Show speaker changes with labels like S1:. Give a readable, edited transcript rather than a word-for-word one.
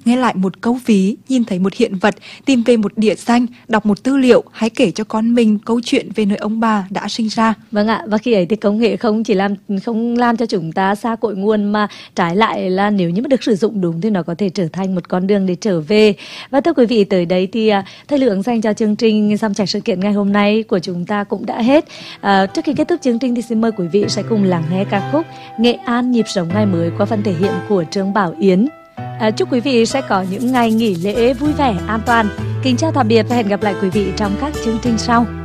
S1: nghe lại một câu ví, nhìn thấy một hiện vật, tìm về một địa danh, đọc một tư liệu hay kể cho con mình câu chuyện về nơi ông bà đã sinh ra.
S2: Vâng ạ, và khi ấy thì công nghệ không làm cho chúng ta xa cội nguồn, mà trái lại là nếu như mà được sử dụng đúng thì nó có thể trở thành một con đường để trở về. Và thưa quý vị, tới đấy thì thời lượng dành cho chương trình Dòng chảy sự kiện ngày hôm nay của chúng ta cũng đã hết. Trước khi kết thúc chương trình thì xin mời quý vị sẽ cùng lắng nghe ca khúc Nghệ An nhịp sống ngày mới qua phần thể hiện của Trương Bảo Yến. Chúc quý vị sẽ có những ngày nghỉ lễ vui vẻ, an toàn. Kính chào tạm biệt và hẹn gặp lại quý vị trong các chương trình sau.